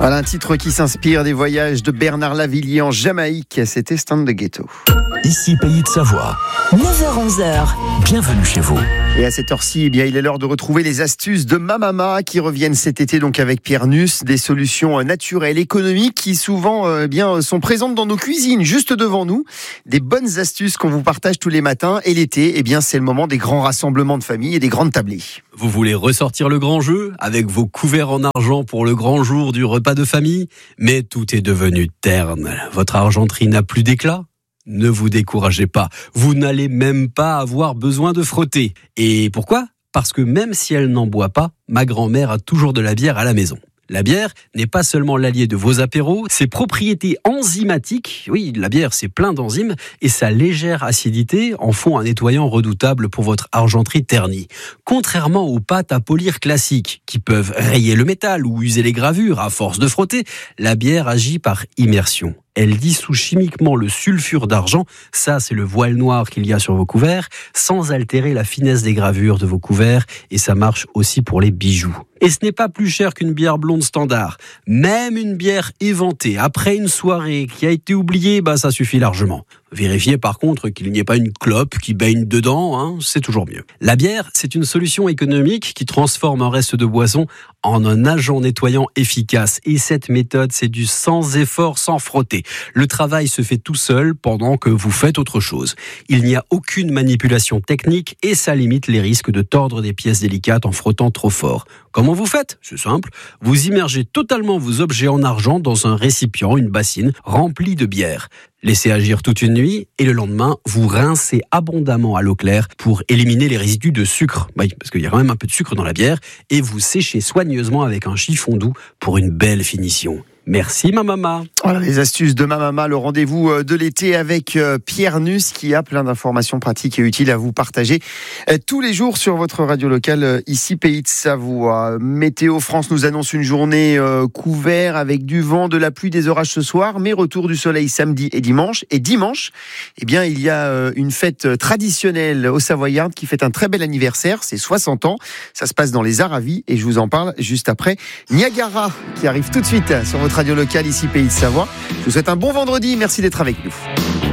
Voilà un titre qui s'inspire des voyages de Bernard Lavilliers en Jamaïque. C'était Stand the Ghetto. Ici Pays de Savoie. 9h-11h. Bienvenue chez vous. Et à cette heure-ci, il est l'heure de retrouver les astuces de Mamama qui reviennent cet été donc avec Pierre Nuss, des solutions naturelles, économiques qui souvent sont présentes dans nos cuisines, juste devant nous. Des bonnes astuces qu'on vous partage tous les matins. Et l'été, c'est le moment des grands rassemblements de famille et des grandes tablées. Vous voulez ressortir le grand jeu avec vos couverts en argent pour le grand jour du repas de famille, mais tout est devenu terne. Votre argenterie n'a plus d'éclat ? Ne vous découragez pas, vous n'allez même pas avoir besoin de frotter. Et pourquoi ? Parce que même si elle n'en boit pas, ma grand-mère a toujours de la bière à la maison. La bière n'est pas seulement l'allié de vos apéros, ses propriétés enzymatiques, oui, la bière c'est plein d'enzymes, et sa légère acidité en font un nettoyant redoutable pour votre argenterie ternie. Contrairement aux pâtes à polir classiques, qui peuvent rayer le métal ou user les gravures à force de frotter, la bière agit par immersion. Elle dissout chimiquement le sulfure d'argent, ça c'est le voile noir qu'il y a sur vos couverts, sans altérer la finesse des gravures de vos couverts, et ça marche aussi pour les bijoux. Et ce n'est pas plus cher qu'une bière blonde standard. Même une bière éventée après une soirée qui a été oubliée, ça suffit largement. Vérifiez par contre qu'il n'y ait pas une clope qui baigne dedans, c'est toujours mieux. La bière, c'est une solution économique qui transforme un reste de boisson en un agent nettoyant efficace. Et cette méthode, c'est du sans effort, sans frotter. Le travail se fait tout seul pendant que vous faites autre chose. Il n'y a aucune manipulation technique et ça limite les risques de tordre des pièces délicates en frottant trop fort. Comment vous faites ? C'est simple. Vous immergez totalement vos objets en argent dans un récipient, une bassine, remplie de bière. Laissez agir toute une nuit et le lendemain, vous rincez abondamment à l'eau claire pour éliminer les résidus de sucre. Oui, parce qu'il y a quand même un peu de sucre dans la bière. Et vous séchez soigneusement avec un chiffon doux pour une belle finition. Merci Mamama. Voilà les astuces de Mamama, le rendez-vous de l'été avec Pierre Nuss qui a plein d'informations pratiques et utiles à vous partager tous les jours sur votre radio locale ici Pays de Savoie. Météo France nous annonce une journée couverte avec du vent, de la pluie, des orages ce soir, mais retour du soleil samedi et dimanche. Et dimanche, il y a une fête traditionnelle aux Savoyardes qui fête un très bel anniversaire, c'est 60 ans. Ça se passe dans les Aravis et je vous en parle juste après Niagara qui arrive tout de suite sur votre radio locale ici Pays de Savoie. Je vous souhaite un bon vendredi, merci d'être avec nous.